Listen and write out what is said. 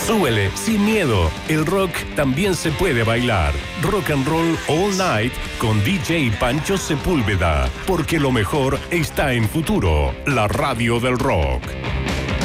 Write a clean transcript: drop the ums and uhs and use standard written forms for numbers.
Súbele, sin miedo. El rock también se puede bailar. Rock and Roll All Night con DJ Pancho Sepúlveda. Porque lo mejor está en Futuro, la radio del rock.